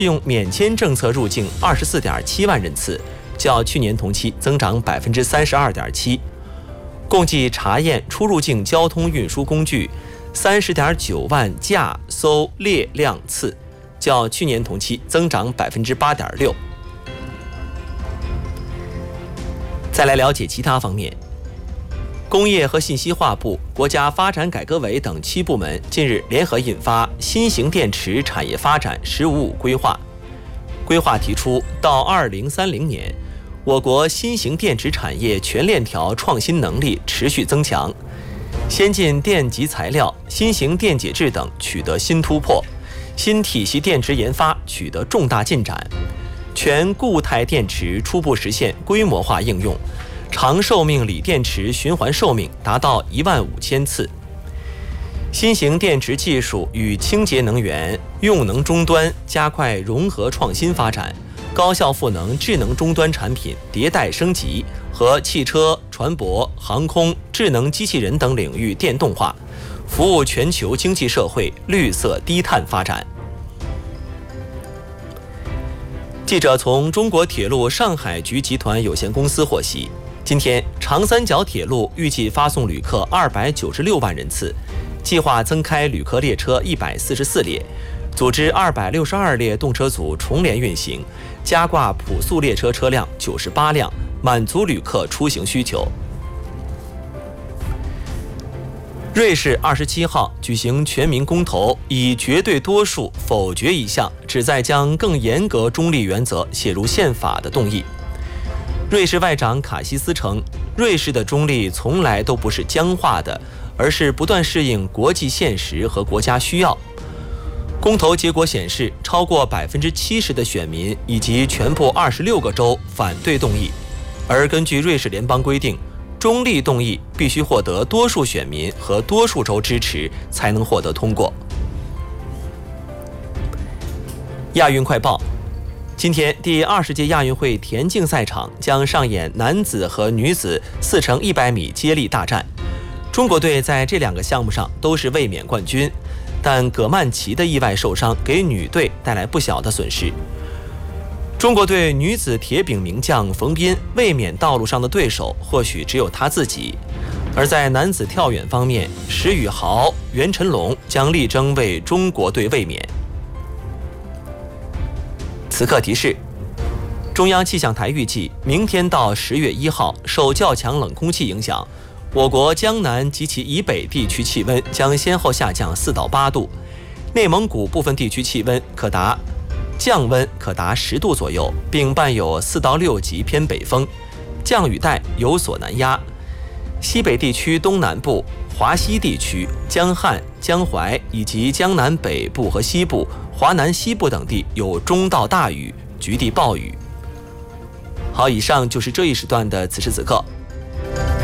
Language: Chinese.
用免签政策入境24.7万人次，较去年同期增长32.7%。共计查验出入境交通运输工具30.9万架搜列辆次，较去年同期增长8.6%。再来了解其他方面。工业和信息化部、国家发展改革委等7部门近日联合印发《新型电池产业发展“十五五”规划》。规划提出，到2030年，我国新型电池产业全链条创新能力持续增强，先进电极材料、新型电解质等取得新突破，新体系电池研发取得重大进展，全固态电池初步实现规模化应用，长寿命锂电池循环寿命达到15000次。新型电池技术与清洁能源、用能终端加快融合创新发展，高效赋能智能终端产品迭代升级和汽车、船舶、航空、智能机器人等领域电动化，服务全球经济社会绿色低碳发展。记者从中国铁路上海局集团有限公司获悉，今天长三角铁路预计发送旅客296万人次，计划增开旅客列车144列，组织262列动车组重联运行，加挂普速列车车辆98辆，满足旅客出行需求。瑞士27号举行全民公投，以绝对多数否决一项旨在将更严格中立原则写入宪法的动议。瑞士外长卡西斯称，瑞士的中立从来都不是僵化的，而是不断适应国际现实和国家需要。公投结果显示，超过70%的选民以及全部26个州反对动议，而根据瑞士联邦规定，中立动议必须获得多数选民和多数州支持才能获得通过。亚运快报，今天第20届亚运会田径赛场将上演男子和女子4×100米接力大战。中国队在这2个项目上都是卫冕冠军，但葛曼棋的意外受伤给女队带来不小的损失。中国队女子铁饼名将冯彬卫冕道路上的对手或许只有她自己，而在男子跳远方面，石宇豪、袁晨龙将力争为中国队卫冕。此刻提示：中央气象台预计，明天到10月1号，受较强冷空气影响，我国江南及其以北地区气温将先后下降4到8度，内蒙古部分地区气温降温可达10度左右，并伴有4到6级偏北风，降雨带有所南压。西北地区东南部、华西地区、江汉、江淮以及江南北部和西部、华南西部等地有中到大雨，局地暴雨。好，以上就是这一时段的此时此刻。